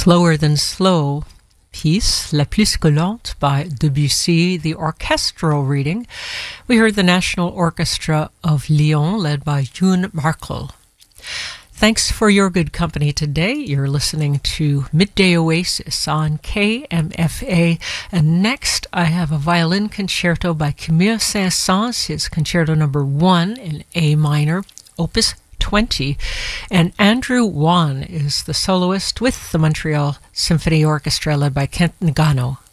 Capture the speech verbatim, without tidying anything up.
Slower Than Slow piece, La Plus que Lente by Debussy, the orchestral reading. We heard the National Orchestra of Lyon, led by June Markel. Thanks for your good company today. You're listening to Midday Oasis on K M F A. And next, I have a violin concerto by Camille Saint-Saëns, his concerto number one in A minor, opus twenty. And Andrew Wan is the soloist with the Montreal Symphony Orchestra, led by Kent Nagano.